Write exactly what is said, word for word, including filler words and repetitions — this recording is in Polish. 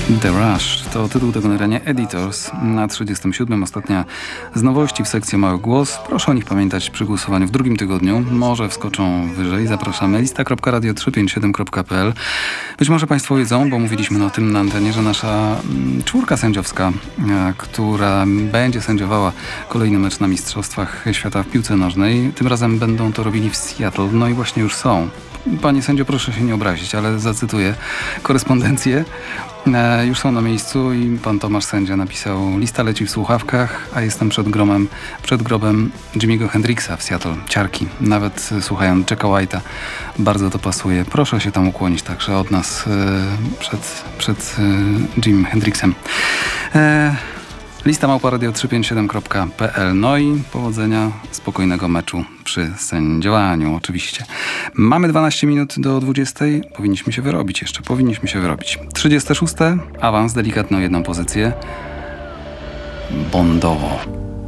The Rush to tytuł tego nagrania Editors. Na trzydziestym siódmym ostatnia z nowości w sekcji Mały Głos. Proszę o nich pamiętać przy głosowaniu w drugim tygodniu. Może wskoczą wyżej. Zapraszamy. lista kropka radio trzysta pięćdziesiąt siedem kropka p l. Być może Państwo wiedzą, bo mówiliśmy o tym na antenie, że nasza czwórka sędziowska, która będzie sędziowała kolejny mecz na Mistrzostwach Świata w piłce nożnej, tym razem będą to robili w Seattle. No i właśnie już są. Panie sędzio, proszę się nie obrazić, ale zacytuję korespondencję. E, już są na miejscu i pan Tomasz sędzia napisał: lista leci w słuchawkach, a jestem przed gromem, przed grobem Jimiego Hendrixa w Seattle. Ciarki. Nawet słuchając Jacka White'a bardzo to pasuje. Proszę się tam ukłonić także od nas e, przed, przed e, Jimim Hendrixem. E, Lista małpa radio trzysta pięćdziesiąt siedem kropka p l. No i powodzenia, spokojnego meczu przy sędziowaniu oczywiście. Mamy dwanaście minut do dwudziestej. Powinniśmy się wyrobić jeszcze. Powinniśmy się wyrobić. trzydzieste szóste. Awans delikatny o jedną pozycję. Bondowo.